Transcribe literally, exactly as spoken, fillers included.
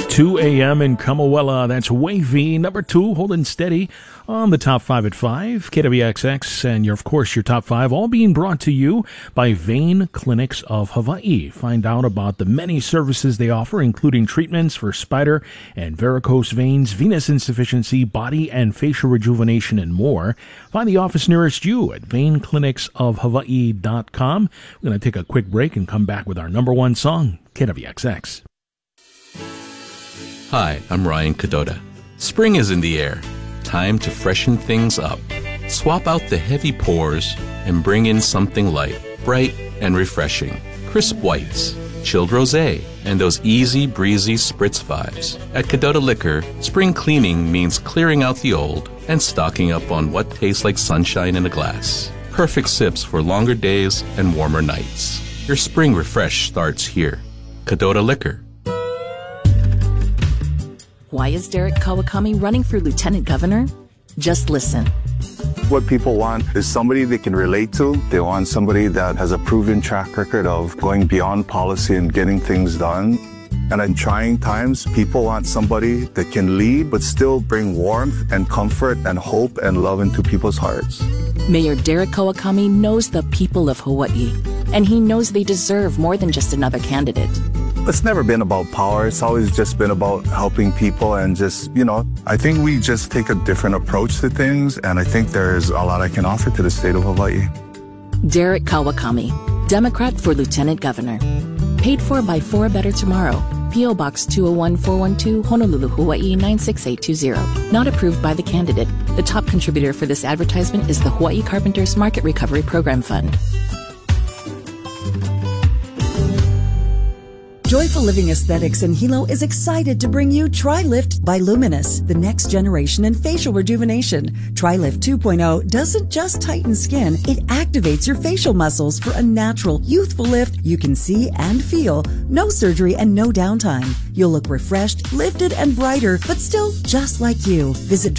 two a.m. in Kamawela. That's Wavy, number two, holding steady on the top five at five. K W X X, and your, of course, your top five, all being brought to you by Vein Clinics of Hawaii. Find out about the many services they offer, including treatments for spider and varicose veins, venous insufficiency, body and facial rejuvenation, and more. Find the office nearest you at vein clinics of hawaii dot com. We're going to take a quick break and come back with our number one song, K W X X. Hi, I'm Ryan Cadota. Spring is in the air. Time to freshen things up. Swap out the heavy pours and bring in something light, bright, and refreshing. Crisp whites, chilled rosé, and those easy breezy spritz vibes. At Cadota Liquor, spring cleaning means clearing out the old and stocking up on what tastes like sunshine in a glass. Perfect sips for longer days and warmer nights. Your spring refresh starts here. Cadota Liquor. Why is Derek Kawakami running for lieutenant governor? Just listen. What people want is somebody they can relate to. They want somebody that has a proven track record of going beyond policy and getting things done. And in trying times, people want somebody that can lead but still bring warmth and comfort and hope and love into people's hearts. Mayor Derek Kawakami knows the people of Hawaii, and he knows they deserve more than just another candidate. It's never been about power. It's always just been about helping people and just, you know, I think we just take a different approach to things, and I think there's a lot I can offer to the state of Hawaii. Derek Kawakami, Democrat for Lieutenant Governor. Paid for by For a Better Tomorrow. P O Box two oh one four one two, Honolulu, Hawaii nine six eight two zero. Not approved by the candidate. The top contributor for this advertisement is the Hawaii Carpenters Market Recovery Program Fund. Joyful Living Aesthetics in Hilo is excited to bring you TriLift by Luminous, the next generation in facial rejuvenation. TriLift two point oh doesn't just tighten skin, it activates your facial muscles for a natural, youthful lift you can see and feel. No surgery and no downtime. You'll look refreshed, lifted, and brighter, but still just like you. Visit